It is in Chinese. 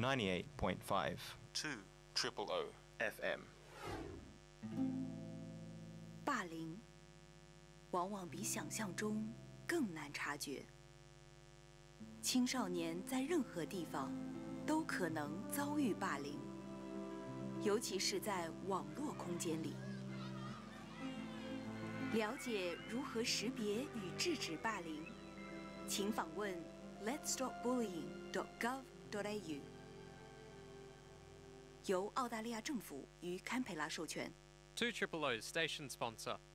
98.5 200 FM。 霸凌往往比想象中更难察觉。青少年在任何地方都可能遭遇霸凌，尤其是在网络空间里。了解如何识别与制止霸凌，请访问 letsstopbullying.gov.au， 由澳大利亚政府与堪培拉授权。 200 station sponsor.